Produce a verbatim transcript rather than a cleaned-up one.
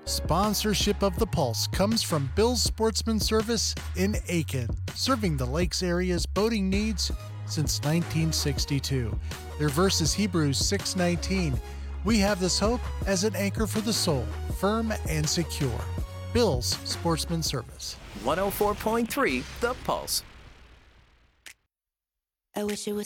Sponsorship of the Pulse comes from Bill's Sportsman Service in Aiken, serving the lakes area's boating needs since nineteen sixty-two. Their verse is Hebrews six nineteen. We have this hope as an anchor for the soul, firm and secure. Bill's Sportsman Service. one oh four point three The Pulse. I wish it was